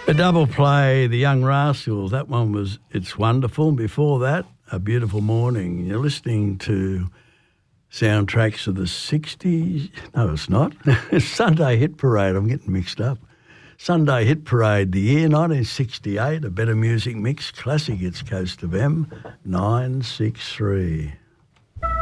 A double play, The Young Rascals. That one was It's Wonderful. Before that, A Beautiful Morning. You're listening to soundtracks of the 60s. No, it's not. Sunday Hit Parade. I'm getting mixed up. Sunday Hit Parade, the year 1968. A Better Music Mix. Classic Hits Coast of M. 963.